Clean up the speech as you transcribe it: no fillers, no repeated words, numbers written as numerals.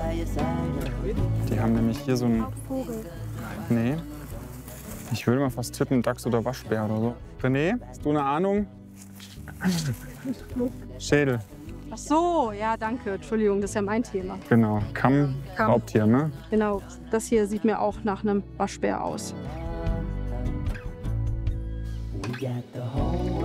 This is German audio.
Die haben nämlich hier so ein... Vogel. Nee. Ich würde mal fast tippen, Dachs oder Waschbär oder so. René, hast du eine Ahnung? Schädel. Ach so, ja, danke. Entschuldigung, das ist ja mein Thema. Genau. Kamm, Kamm. Raubtier, ne? Genau, das hier sieht mir auch nach einem Waschbär aus.